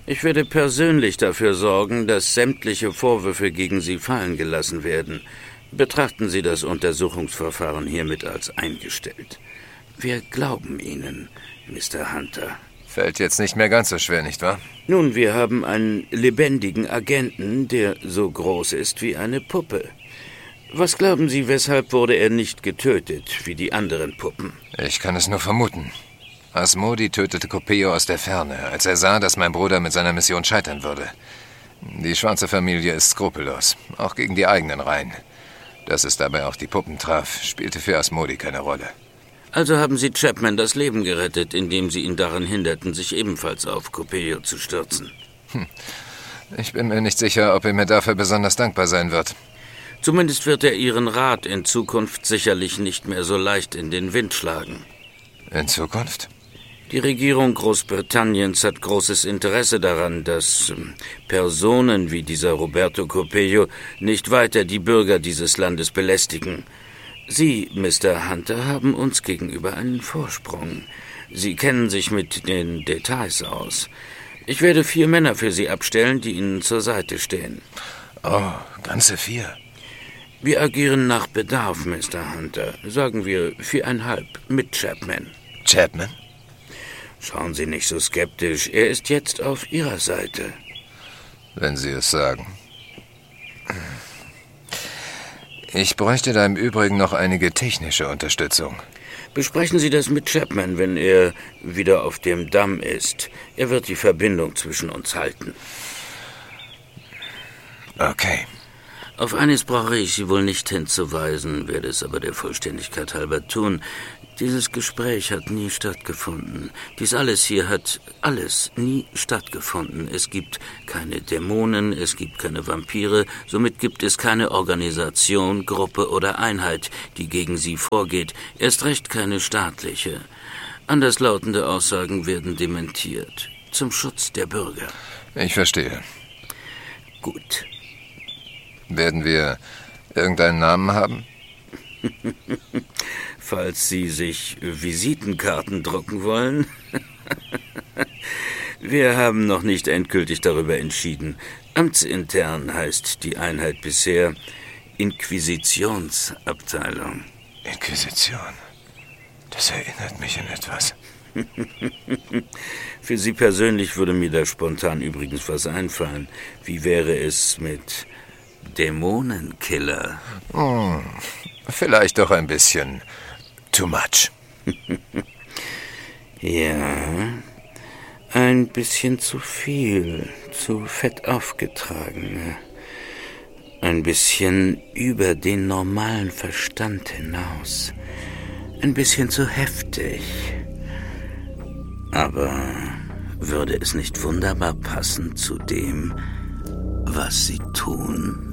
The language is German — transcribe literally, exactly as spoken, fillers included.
Ich werde persönlich dafür sorgen, dass sämtliche Vorwürfe gegen Sie fallen gelassen werden. Betrachten Sie das Untersuchungsverfahren hiermit als eingestellt. Wir glauben Ihnen, Mister Hunter. Fällt jetzt nicht mehr ganz so schwer, nicht wahr? Nun, wir haben einen lebendigen Agenten, der so groß ist wie eine Puppe. Was glauben Sie, weshalb wurde er nicht getötet, wie die anderen Puppen? Ich kann es nur vermuten. Asmodi tötete Coppejo aus der Ferne, als er sah, dass mein Bruder mit seiner Mission scheitern würde. Die schwarze Familie ist skrupellos, auch gegen die eigenen Reihen. Dass es dabei auch die Puppen traf, spielte für Asmodi keine Rolle. Also haben Sie Chapman das Leben gerettet, indem Sie ihn daran hinderten, sich ebenfalls auf Coppejo zu stürzen. Hm. Ich bin mir nicht sicher, ob er mir dafür besonders dankbar sein wird. Zumindest wird er Ihren Rat in Zukunft sicherlich nicht mehr so leicht in den Wind schlagen. In Zukunft? Die Regierung Großbritanniens hat großes Interesse daran, dass ähm, Personen wie dieser Roberto Coppejo nicht weiter die Bürger dieses Landes belästigen. Sie, Mister Hunter, haben uns gegenüber einen Vorsprung. Sie kennen sich mit den Details aus. Ich werde vier Männer für Sie abstellen, die Ihnen zur Seite stehen. Oh, ganze vier. Wir agieren nach Bedarf, Mister Hunter. Sagen wir viereinhalb mit Chapman. Chapman? Schauen Sie nicht so skeptisch. Er ist jetzt auf Ihrer Seite. Wenn Sie es sagen. Ich bräuchte da im Übrigen noch einige technische Unterstützung. Besprechen Sie das mit Chapman, wenn er wieder auf dem Damm ist. Er wird die Verbindung zwischen uns halten. Okay. Auf eines brauche ich Sie wohl nicht hinzuweisen, werde es aber der Vollständigkeit halber tun. Dieses Gespräch hat nie stattgefunden. Dies alles hier hat alles nie stattgefunden. Es gibt keine Dämonen, es gibt keine Vampire, somit gibt es keine Organisation, Gruppe oder Einheit, die gegen Sie vorgeht, erst recht keine staatliche. Anderslautende Aussagen werden dementiert. Zum Schutz der Bürger. Ich verstehe. Gut. Werden wir irgendeinen Namen haben? Falls Sie sich Visitenkarten drucken wollen. Wir haben noch nicht endgültig darüber entschieden. Amtsintern heißt die Einheit bisher Inquisitionsabteilung. Inquisition? Das erinnert mich an etwas. Für Sie persönlich würde mir da spontan übrigens was einfallen. Wie wäre es mit Dämonenkiller? Hm, vielleicht doch ein bisschen too much. Ja, ein bisschen zu viel, zu fett aufgetragen. Ein bisschen über den normalen Verstand hinaus. Ein bisschen zu heftig. Aber würde es nicht wunderbar passen zu dem, was Sie tun?